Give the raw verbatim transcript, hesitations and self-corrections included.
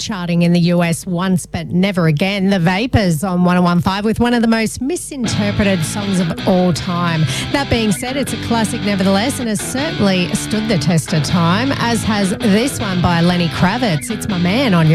charting in the U S once but never again. The Vapors on one oh one point five with one of the most misinterpreted songs of all time. That being said, it's a classic nevertheless and has certainly stood the test of time, as has this one by Lenny Kravitz. It's My Man on your